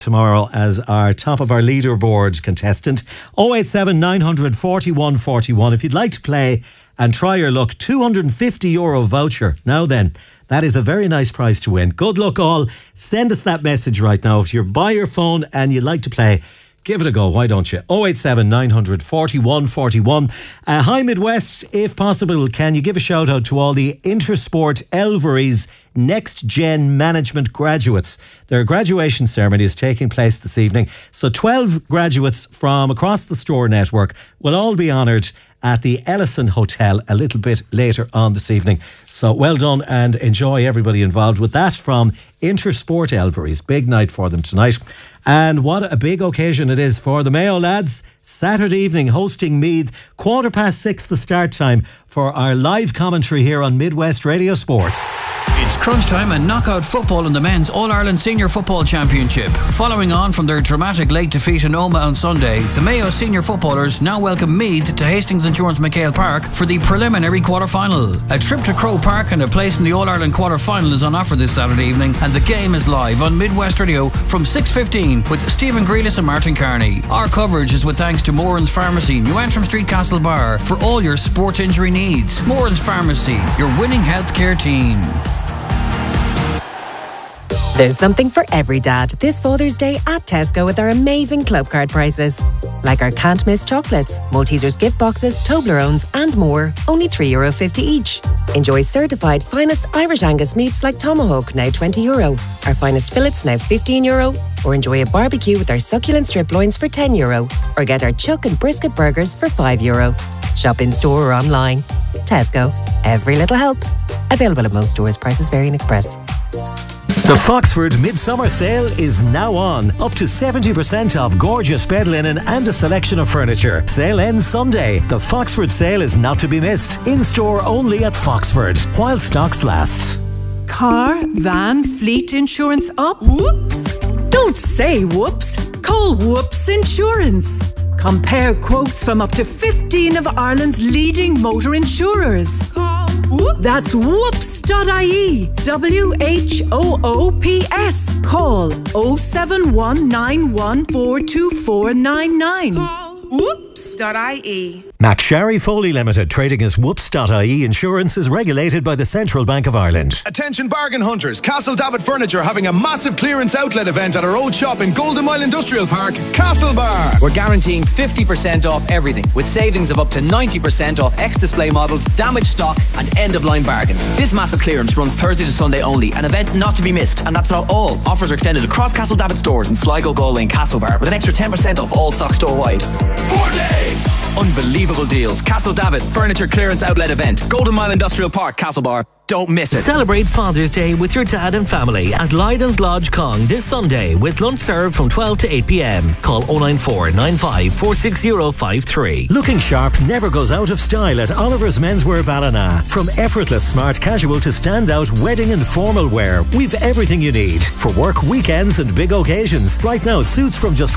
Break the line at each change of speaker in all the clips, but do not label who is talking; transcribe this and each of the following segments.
tomorrow as our top of our leaderboard contestant. 087 941 41. If you'd like to play and try your luck, €250 voucher. Now then, that is a very nice prize to win. Good luck all. Send us that message right now. If you're by your phone and you'd like to play, give it a go, why don't you? 087 941 41. Hi Midwest, if possible, can you give a shout out to all the Intersport Elvery's Next Gen Management graduates? Their graduation ceremony is taking place this evening. So 12 graduates from across the store network will all be honoured at the Ellison Hotel a little bit later on this evening. So well done and enjoy everybody involved with that from Intersport Elvery's. Big night for them tonight. And what a big occasion it is for the Mayo lads. Saturday evening hosting Meath, 6:15 the start time for our live commentary here on Midwest Radio Sport.
It's crunch time and knockout football in the men's All-Ireland Senior Football Championship. Following on from their dramatic late defeat in Omagh on Sunday, the Mayo senior footballers now welcome Meath to Hastings Insurance McHale Park for the preliminary quarter-final. A trip to Croke Park and a place in the All-Ireland quarter-final is on offer this Saturday evening, and the game is live on Midwest Radio from 6:15 with Stephen Grealis and Martin Carney. Our coverage is with thanks to Moran's Pharmacy, New Antrim Street, Castlebar, for all your sports injury needs. Moran's Pharmacy, your winning healthcare team.
There's something for every dad this Father's Day at Tesco with our amazing club card prices. Like our can't miss chocolates, Maltesers gift boxes, Toblerones and more, only €3.50 each. Enjoy certified finest Irish Angus meats like Tomahawk, now €20. Our finest fillets, now €15. Or enjoy a barbecue with our succulent strip loins for €10. Or get our chuck and brisket burgers for €5. Shop in store or online. Tesco. Every little helps. Available at most stores. Prices vary in Express.
The Foxford Midsummer Sale is now on. Up to 70% off gorgeous bed linen and a selection of furniture. Sale ends Sunday. The Foxford Sale is not to be missed. In store only at Foxford, while stocks last.
Car, van, fleet insurance up? Whoops! Don't say whoops. Call Whoops Insurance. Compare quotes from up to 15 of Ireland's leading motor insurers. Call Whoops. That's whoops.ie. WHOOPS. Call 07191424499. Call whoops.ie.
McSharry Foley Limited, trading as Whoops.ie Insurance, is regulated by the Central Bank of Ireland.
Attention bargain hunters, Castle David Furniture having a massive clearance outlet event at our old shop in Golden Mile Industrial Park, Castlebar.
We're guaranteeing 50% off everything, with savings of up to 90% off ex-display models, damaged stock and end-of-line bargains.
This massive clearance runs Thursday to Sunday only, an event not to be missed. And that's not all. Offers are extended across Castle David stores in Sligo, Galway and Castlebar, with an extra 10% off all stock store-wide.
4 days!
Unbelievable deals. Castle David Furniture Clearance Outlet Event, Golden Mile Industrial Park, Castlebar. Don't miss it.
Celebrate Father's Day with your dad and family at Lydon's Lodge Cong this Sunday with lunch served from 12 to 8 p.m. Call 094 95 460 53.
Looking sharp never goes out of style at Oliver's Menswear Ballina. From effortless smart casual to standout wedding and formal wear, we've everything you need for work, weekends and big occasions. Right now, suits from just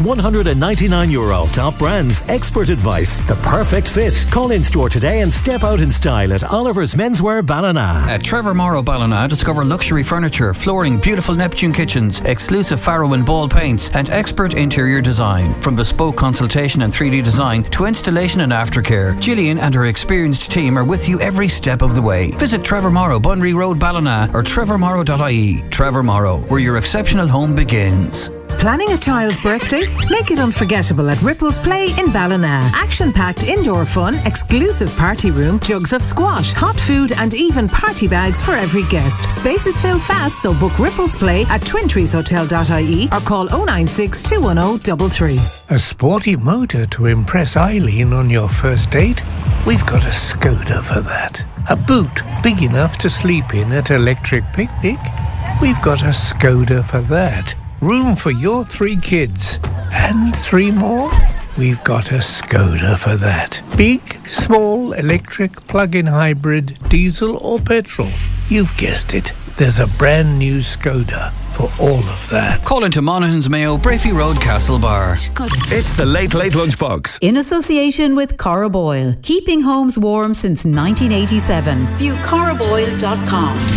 €199. Top brands, expert advice, the perfect fit. Call in store today and step out in style at Oliver's Menswear Ballina.
At Trevor Morrow Ballina, discover luxury furniture, flooring, beautiful Neptune kitchens, exclusive Faro and Ball paints, and expert interior design. From bespoke consultation and 3D design to installation and aftercare, Gillian and her experienced team are with you every step of the way. Visit Trevor Morrow, Bunry Road, Ballina, or trevormorrow.ie. Trevor Morrow, where your exceptional home begins.
Planning a child's birthday? Make it unforgettable at Ripples Play in Ballina. Action-packed indoor fun, exclusive party room, jugs of squash, hot food and even party bags for every guest. Spaces fill fast, so book Ripples Play at twintreeshotel.ie or call 096 210 33.
A sporty motor to impress Eileen on your first date? We've got a Skoda for that. A boot big enough to sleep in at Electric Picnic? We've got a Skoda for that. Room for your 3 kids. And 3 more? We've got a Skoda for that. Big, small, electric, plug-in hybrid, diesel or petrol. You've guessed it. There's a brand new Skoda for all of that.
Call into Monaghan's Mayo, Brafey Road, Castlebar.
It's the Late Lunchbox.
In association with Coroboil, keeping homes warm since 1987. View coroboil.com.